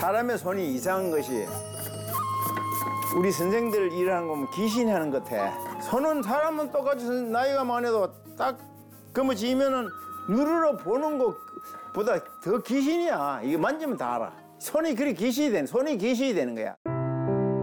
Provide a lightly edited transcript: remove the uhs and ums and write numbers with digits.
사람의 손이 이상한 것이 우리 선생들 일하는 거 보면 귀신이 하는 것 같아. 손은 사람은 똑같이 나이가 많아도 딱 그머지면은 누르러 보는 것보다 더 귀신이야. 이거 만지면 다 알아. 손이 그리 귀신이 되는 거야.